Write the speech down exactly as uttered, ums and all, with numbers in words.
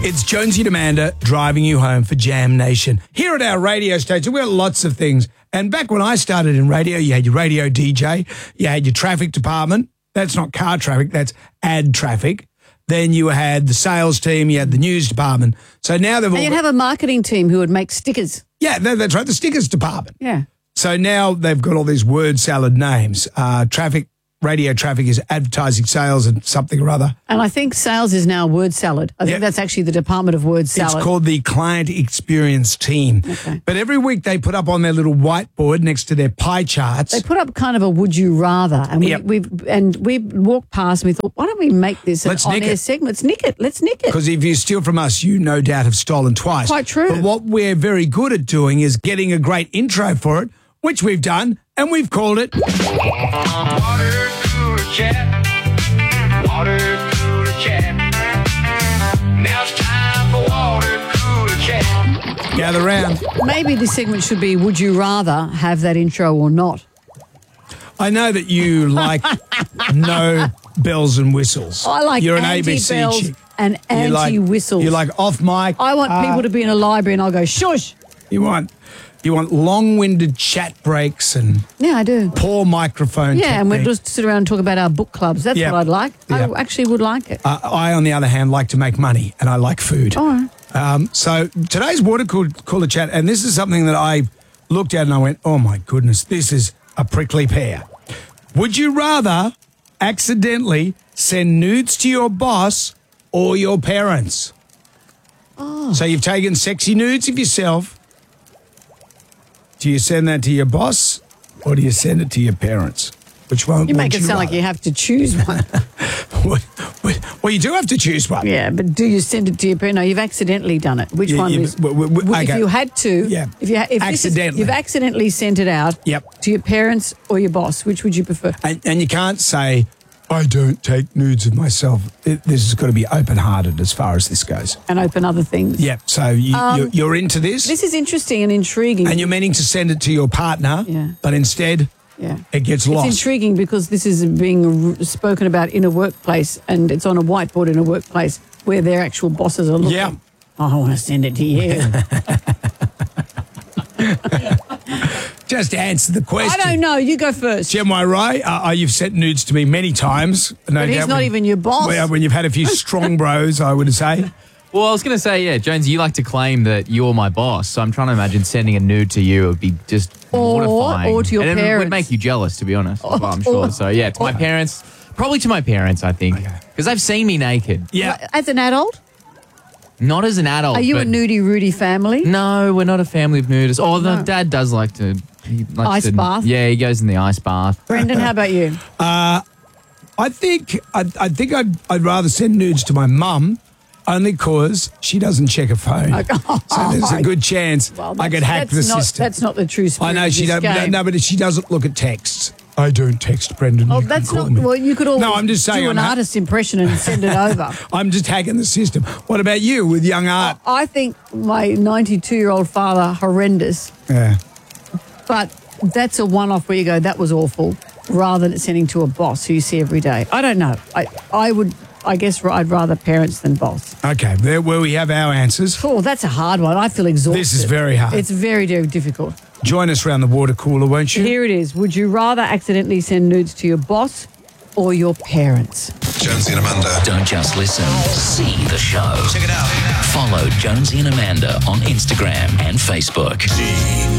It's Jonesy and Amanda driving you home for Jam Nation. Here at our radio station, we've got lots of things. And back when I started in radio, you had your radio D J, you had your traffic department. That's not car traffic, that's ad traffic. Then you had the sales team, you had the news department. So now they've all... And you'd have a marketing team who would make stickers. Yeah, that, that's right, the stickers department. Yeah. So now they've got all these word salad names. Uh, traffic, radio traffic is advertising, sales and something or other. And I think sales is now word salad. I think Yeah. that's actually the Department of Word Salad. It's called the Client Experience Team. Okay. But every week they put up on their little whiteboard next to their pie charts. They put up kind of a would you rather. And we, Yep. we've and we walked past and we thought, why don't we make this an Let's nick on-air it. segment? Let's nick it. Let's nick it. Because if you steal from us, you no doubt have stolen twice. Quite true. But what we're very good at doing is getting a great intro for it, which we've done, and we've called it... Water cooler chat. Water cooler chat. Now it's time for water cooler chat. Gather round. Maybe this segment should be would you rather have that intro or not? I know that you like no bells and whistles. I like You're an A B C anti-bells chick. and You like- anti-whistles. You like off mic. I want uh, people to be in a library and I'll go, shush. You want you want long-winded chat breaks and Yeah, I do. poor microphone Yeah, and we'll technique. just sit around and talk about our book clubs. That's Yeah. what I'd like. Yeah. I actually would like it. Uh, I, on the other hand, like to make money and I like food. All right. Um, so today's water cool- cooler chat, and this is something that I looked at and I went, oh my goodness, this is a prickly pear. Would you rather accidentally send nudes to your boss or your parents? Oh. So you've taken sexy nudes of yourself. Do you send that to your boss or do you send it to your parents? Which one? You would make it sound like rather? you have to choose one. Well, you do have to choose one. Yeah, but do you send it to your parent? No, you've accidentally done it. Which Yeah, one yeah, is? but w- w- Well, If okay. you had to, Yeah. If you ha- if this is- Accidentally. you've accidentally sent it out. Yep. To your parents or your boss, which would you prefer? And, and you can't say, I don't take nudes of myself. It, this has got to be open-hearted as far as this goes. And open other things. Yep. So you, Um, you're, you're into this, This is interesting and intriguing. and you're meaning to send it to your partner, Yeah. but instead yeah. it gets It's lost. intriguing because this is being r- spoken about in a workplace, and it's on a whiteboard in a workplace where their actual bosses are looking. Yeah. Oh, I want to send it to you. Just answer the question. I don't know. You go first. Am I right? Uh, uh, you've sent nudes to me many times. No But he's doubt not when- even your boss. Well, when you've had a few strong bros, I would say. Well, I was going to say, yeah, Jones, you like to claim that you're my boss, so I'm trying to imagine sending a nude to you would be just Or- mortifying. or to your and it parents. would make you jealous, to be honest, well, I'm Or- sure. So, yeah, to my parents, probably to my parents, I think, because they've seen me naked. Yeah. As an adult, Not as an adult. are you a but- nudie Rudy family? No, we're not a family of nudists. Oh, the No. dad does like to... He likes Ice to- bath? Yeah, he goes in the ice bath. Brendan, how about you? I think I, I think I'd, I'd rather send nudes to my mum, only because she doesn't check her phone. So there's a good chance Well, I could that's- hack the that's not, system. That's not the true spirit I know of she this don't. game. No, but she doesn't look at texts. I don't text Brendan. Oh, you can that's call not. me. Well, you could always No, I'm just saying do an I'm ha- artist impression and send it over. I'm just hacking the system. What about you with young art? I think my ninety-two-year-old father horrendous, Yeah. but that's a one-off where you go, that was awful, rather than sending to a boss who you see every day. I don't know. I I would. I guess I'd rather parents than boss. Okay, there where we have our answers. Oh, that's a hard one. I feel exhausted. This is very hard. It's very, very difficult. Join us around the water cooler, won't you? Here it is. Would you rather accidentally send nudes to your boss or your parents? Jonesy and Amanda. Don't just listen, see the show. Check it out. Follow Jonesy and Amanda on Instagram and Facebook.